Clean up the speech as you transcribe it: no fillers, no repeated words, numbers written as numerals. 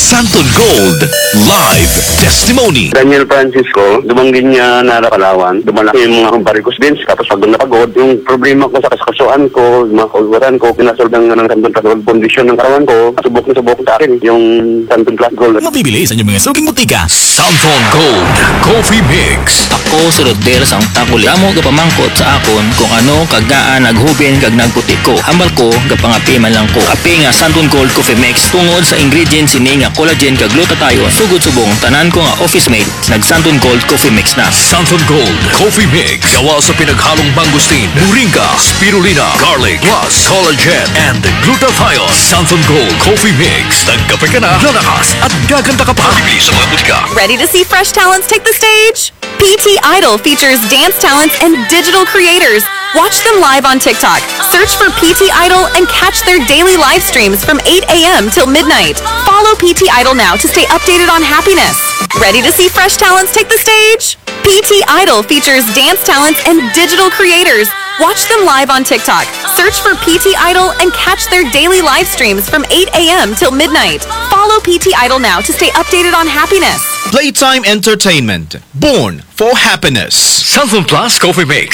Santon Gold Live Testimony. Daniel Francisco, dumanggin niya na Palawan. Dumalaki yung mga kumparikos din. Tapos pag napagod, yung problema ko sa kaskasuan ko, yung mga kauluran ko, pinasolve ng Santon Plus Gold condition ng katawan ko. Subok na subok sa akin yung Santon Plus Gold. Mabibili sa inyong mga suking butika. Santon Gold Coffee Mix. Ako si Rodel sang takuli. Amo gapamangkot sa akon kung ano kagdaan naghubin kag nagputi ko. Hambal ko gapangapi man lang ko. Kape nga Santon Gold Coffee Mix tungod sa ingredients ini nga collagen kag glutathione. Sugod subong tanan ko nga office mate nag Santon Gold Coffee Mix na. Santon Gold Coffee Mix. Gawa sa pinaghalong mangosteen, moringa, spirulina, garlic, plus collagen and glutathione. Santon Gold Coffee Mix. Nagkape ka na, lalakas at gaganda ka pa. Bibili sa mga butika. Ready to see fresh talents take the stage? PT Idol features dance talents and digital creators. Watch them live on TikTok. Search for PT Idol and catch their daily live streams from 8 a.m. till midnight. Follow PT Idol now to stay updated on happiness. Ready to see fresh talents take the stage? PT Idol features dance talents and digital creators. Watch them live on TikTok. Search for PT Idol and catch their daily live streams from 8 a.m. till midnight. Follow PT Idol now to stay updated on happiness. Playtime Entertainment. Born for happiness. Santon Plus Coffee Mix.